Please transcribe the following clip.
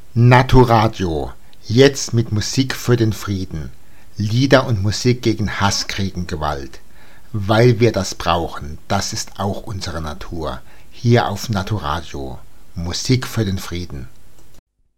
Naturadio, jetzt mit Musik für den Frieden. Lieder und Musik gegen Hass, Krieg und Gewalt. Weil wir das brauchen, das ist auch unsere Natur. Hier auf Naturadio, Musik für den Frieden.